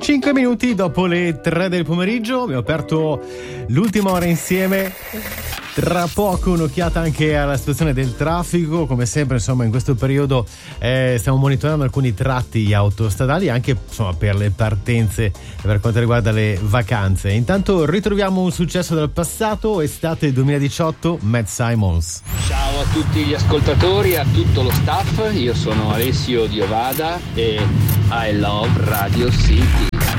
5 minuti dopo le 3 del pomeriggio abbiamo aperto l'ultima ora insieme. Tra poco un'occhiata anche alla situazione del traffico, come sempre insomma in questo periodo stiamo monitorando alcuni tratti autostradali anche insomma per le partenze per quanto riguarda le vacanze. Intanto ritroviamo un successo del passato, estate 2018, Matt Simons. Ciao a tutti gli ascoltatori, a tutto lo staff, io sono Alessio Diovada e I love Radio City.